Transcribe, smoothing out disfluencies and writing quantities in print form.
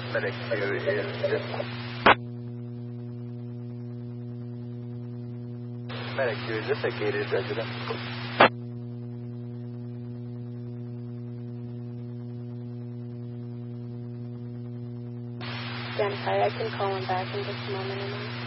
Medic 2 is Medic 2, is this a gated residence? Stand by, I can call him back in just a moment.